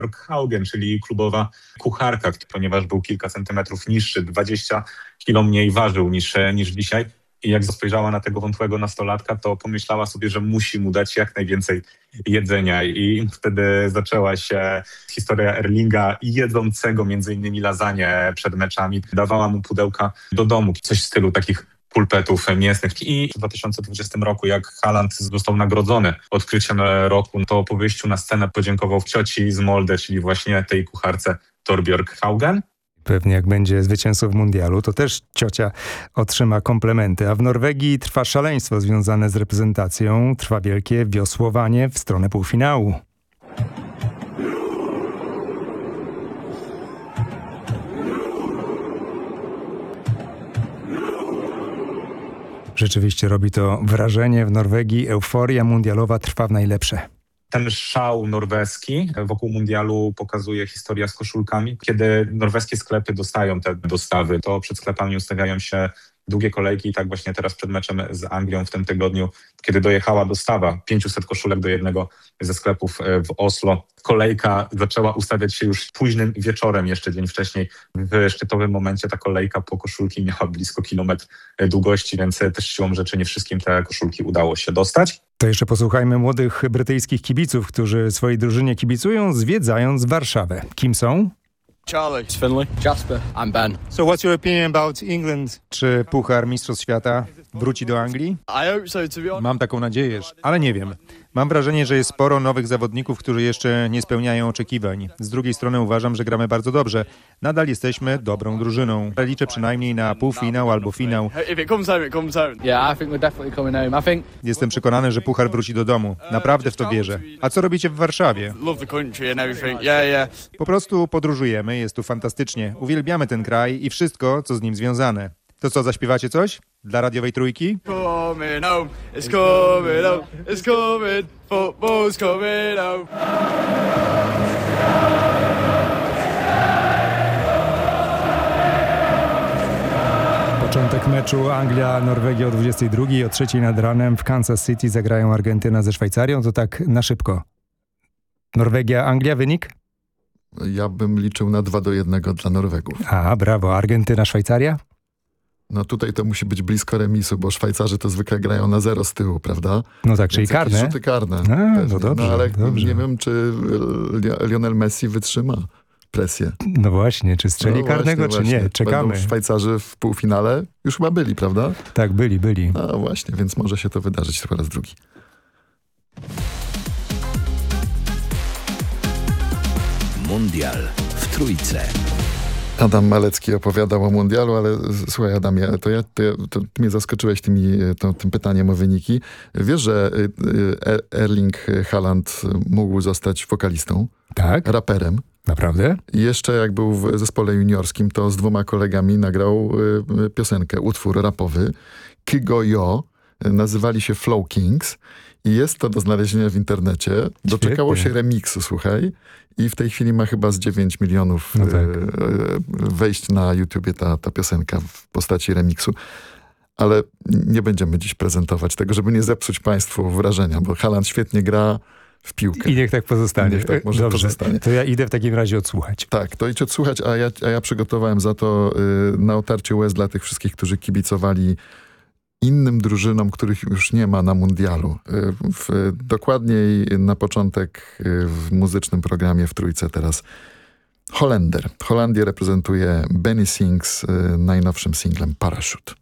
Haugen, czyli klubowa kucharka, ponieważ był kilka centymetrów niższy, 20 kilo mniej ważył niż dzisiaj. I jak spojrzała na tego wątłego nastolatka, to pomyślała sobie, że musi mu dać jak najwięcej jedzenia. I wtedy zaczęła się historia Erlinga jedzącego między innymi lasagne przed meczami. Dawała mu pudełka do domu, coś w stylu takich pulpetów mięsnych. I w 2020 roku, jak Haaland został nagrodzony odkryciem roku, to po wyjściu na scenę podziękował cioci z Molde, czyli właśnie tej kucharce Torbjörg Haugen. Pewnie jak będzie zwycięzcą w mundialu, to też ciocia otrzyma komplementy. A w Norwegii trwa szaleństwo związane z reprezentacją. Trwa wielkie wiosłowanie w stronę półfinału. Rzeczywiście robi to wrażenie. W Norwegii euforia mundialowa trwa w najlepsze. Ten szał norweski wokół mundialu pokazuje historia z koszulkami. Kiedy norweskie sklepy dostają te dostawy, to przed sklepami ustawiają się długie kolejki i tak właśnie teraz przed meczem z Anglią w tym tygodniu, kiedy dojechała dostawa 500 koszulek do jednego ze sklepów w Oslo. Kolejka zaczęła ustawiać się już późnym wieczorem, jeszcze dzień wcześniej. W szczytowym momencie ta kolejka po koszulki miała blisko kilometr długości, więc też siłą rzeczy nie wszystkim te koszulki udało się dostać. To jeszcze posłuchajmy młodych brytyjskich kibiców, którzy swojej drużynie kibicują, zwiedzając Warszawę. Kim są? Charlie. It's Finley. Jasper. I'm Ben. So what's your opinion about England? Czy Puchar Mistrzostw Świata wróci do Anglii? I hope so, to be honest. Mam taką nadzieję, ale nie wiem. Mam wrażenie, że jest sporo nowych zawodników, którzy jeszcze nie spełniają oczekiwań. Z drugiej strony uważam, że gramy bardzo dobrze. Nadal jesteśmy dobrą drużyną. Liczę przynajmniej na półfinał albo finał. If it comes home, it comes home. Yeah, I think we're definitely coming home. Jestem przekonany, że Puchar wróci do domu. Naprawdę w to wierzę. A co robicie w Warszawie? Love the country and everything. Yeah. Po prostu podróżujemy, jest tu fantastycznie. Uwielbiamy ten kraj i wszystko, co z nim związane. To co, zaśpiewacie coś? Dla radiowej trójki? Coming home. It's coming home. It's coming. Football's coming home. Początek meczu Anglia-Norwegia o 22, o 3 nad ranem w Kansas City zagrają Argentyna ze Szwajcarią. To tak na szybko. Norwegia-Anglia, wynik? Ja bym liczył na 2-1 dla Norwegów. A, brawo. Argentyna-Szwajcaria? No tutaj to musi być blisko remisu, bo Szwajcarzy to zwykle grają na 0 z tyłu, prawda? No tak, czyli karne. Rzuty karne. No dobrze, ale dobrze. Nie wiem, czy Lionel Messi wytrzyma presję. No właśnie, czy strzeli karnego, czy nie? Czekamy. Będą Szwajcarzy w półfinale? Już chyba byli, prawda? Tak, byli. No właśnie, więc może się to wydarzyć po raz drugi. Mundial w trójce. Adam Malecki opowiadał o mundialu, ale słuchaj Adamie, to mnie zaskoczyłeś tym pytaniem o wyniki. Wiesz, że Erling Haaland mógł zostać wokalistą? Tak? Raperem. Naprawdę? I jeszcze jak był w zespole juniorskim, to z 2 kolegami nagrał piosenkę, utwór rapowy. Kygo Yo, nazywali się Flow Kings i jest to do znalezienia w internecie. Doczekało się remiksu, słuchaj. I w tej chwili ma chyba z 9 milionów wejść na YouTubie ta piosenka w postaci remiksu. Ale nie będziemy dziś prezentować tego, żeby nie zepsuć Państwu wrażenia, bo Haaland świetnie gra w piłkę. I niech tak pozostanie. Niech tak może pozostanie. To ja idę w takim razie odsłuchać. Tak, to idź odsłuchać, a ja przygotowałem za to na otarcie łez dla tych wszystkich, którzy kibicowali innym drużynom, których już nie ma na mundialu. Dokładniej na początek w muzycznym programie w trójce teraz Holender. Holandię reprezentuje Benny Sings najnowszym singlem Parachute.